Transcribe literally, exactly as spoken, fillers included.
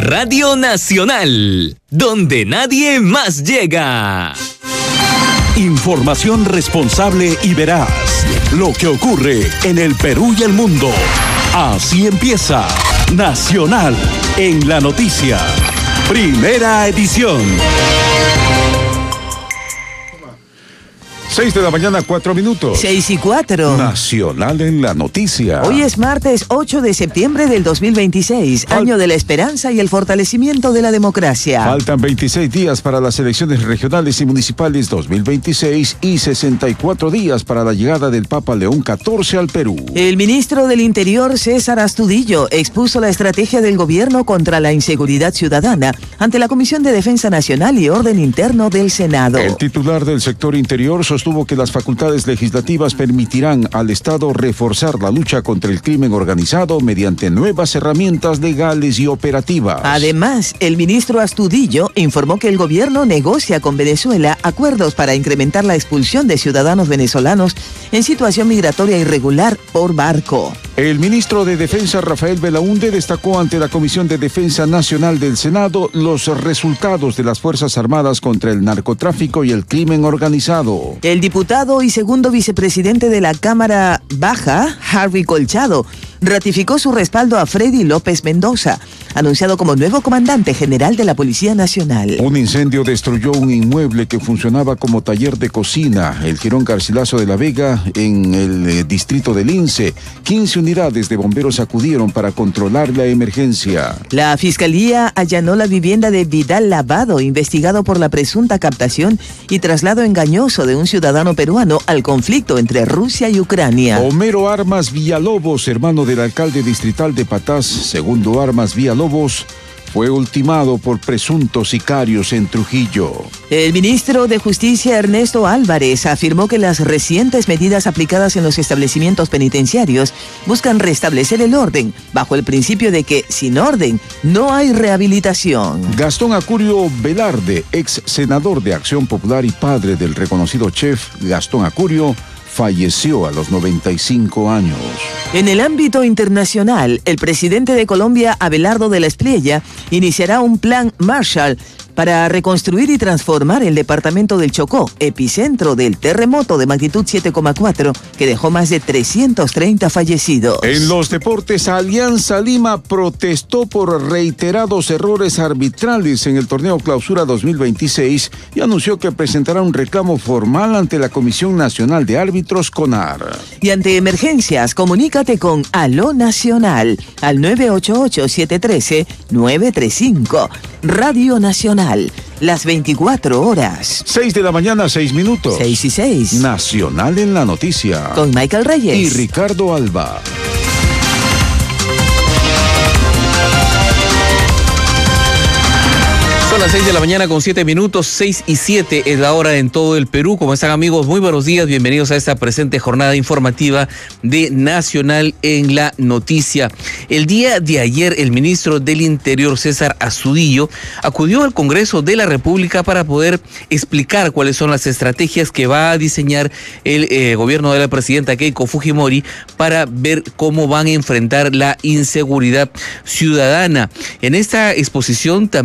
Radio Nacional, donde nadie más llega. Información responsable y veraz. Lo que ocurre en el Perú y el mundo. Así empieza Nacional en la Noticia. Primera edición. Seis de la mañana, cuatro minutos. Seis y cuatro. Nacional en la Noticia. Hoy es martes ocho de septiembre del dos mil veintiséis, Fal- año de la esperanza y el fortalecimiento de la democracia. Faltan veintiséis días para las elecciones regionales y municipales dos mil veintiséis y sesenta y cuatro días para la llegada del Papa León catorce al Perú. El ministro del Interior, César Astudillo, expuso la estrategia del gobierno contra la inseguridad ciudadana ante la Comisión de Defensa Nacional y Orden Interno del Senado. El titular del sector interior sostuvo que las facultades legislativas permitirán al Estado reforzar la lucha contra el crimen organizado mediante nuevas herramientas legales y operativas. Además, el ministro Astudillo informó que el gobierno negocia con Venezuela acuerdos para incrementar la expulsión de ciudadanos venezolanos en situación migratoria irregular por barco. El ministro de Defensa, Rafael Belaúnde, destacó ante la Comisión de Defensa Nacional del Senado los resultados de las Fuerzas Armadas contra el narcotráfico y el crimen organizado. El diputado y segundo vicepresidente de la Cámara Baja, Harvey Colchado, ratificó su respaldo a Freddy López Mendoza, anunciado como nuevo comandante general de la Policía Nacional. Un incendio destruyó un inmueble que funcionaba como taller de cocina, el Jirón Garcilaso de la Vega, en el eh, distrito de Lince. quince unidades de bomberos acudieron para controlar la emergencia. La Fiscalía allanó la vivienda de Vidal Lavado, investigado por la presunta captación y traslado engañoso de un ciudadano peruano al conflicto entre Rusia y Ucrania. Homero Armas Villalobos, hermano del alcalde distrital de Patás, segundo Armas Villalobos, fue ultimado por presuntos sicarios en Trujillo. El ministro de Justicia, Ernesto Álvarez, afirmó que las recientes medidas aplicadas en los establecimientos penitenciarios buscan restablecer el orden, bajo el principio de que sin orden no hay rehabilitación. Gastón Acurio Velarde, ex senador de Acción Popular y padre del reconocido chef Gastón Acurio, falleció a los noventa y cinco años. En el ámbito internacional, el presidente de Colombia, Abelardo de la Espriella, iniciará un plan Marshall para reconstruir y transformar el departamento del Chocó, epicentro del terremoto de magnitud siete coma cuatro que dejó más de trescientos treinta fallecidos. En los deportes, Alianza Lima protestó por reiterados errores arbitrales en el torneo Clausura dos mil veintiséis y anunció que presentará un reclamo formal ante la Comisión Nacional de Árbitros, CONAR. Y ante emergencias, comunícate con Aló Nacional al nueve ocho ocho, siete uno tres, nueve tres cinco. Radio Nacional, las veinticuatro horas. Seis de la mañana, seis minutos. Seis y seis. Nacional en la Noticia. Con Michael Reyes y Ricardo Alba. Son las seis de la mañana con siete minutos, seis y siete es la hora en todo el Perú. ¿Cómo están, amigos? Muy buenos días, bienvenidos a esta presente jornada informativa de Nacional en la Noticia. El día de ayer, el ministro del Interior, César Astudillo, acudió al Congreso de la República para poder explicar cuáles son las estrategias que va a diseñar el eh, gobierno de la presidenta Keiko Fujimori para ver cómo van a enfrentar la inseguridad ciudadana. En esta exposición también